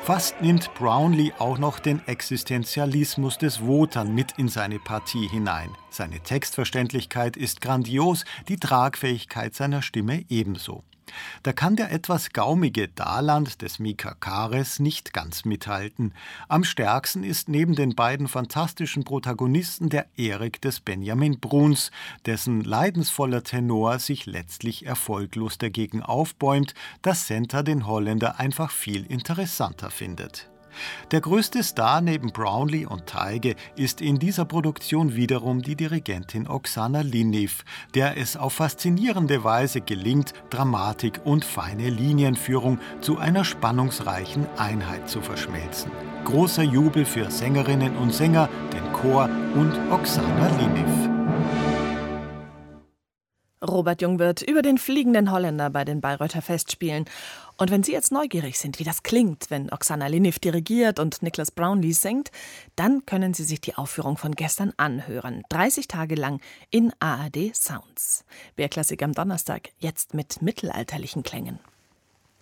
Fast nimmt Brownlee auch noch den Existenzialismus des Wotan mit in seine Partie hinein. Seine Textverständlichkeit ist grandios, die Tragfähigkeit seiner Stimme ebenso. Da kann der etwas gaumige Daland des Mika Kares nicht ganz mithalten. Am stärksten ist neben den beiden fantastischen Protagonisten der Erik des Benjamin Bruns, dessen leidensvoller Tenor sich letztlich erfolglos dagegen aufbäumt, dass Senta den Holländer einfach viel interessanter findet. Der größte Star neben Brownlee und Taige ist in dieser Produktion wiederum die Dirigentin Oksana Liniv, der es auf faszinierende Weise gelingt, Dramatik und feine Linienführung zu einer spannungsreichen Einheit zu verschmelzen. Großer Jubel für Sängerinnen und Sänger, den Chor und Oksana Liniv. Robert Jungwirth über den fliegenden Holländer bei den Bayreuther Festspielen. Und wenn Sie jetzt neugierig sind, wie das klingt, wenn Oksana Liniv dirigiert und Niklas Brownlee singt, dann können Sie sich die Aufführung von gestern anhören. 30 Tage lang in ARD Sounds. BR Klassik am Donnerstag, jetzt mit mittelalterlichen Klängen.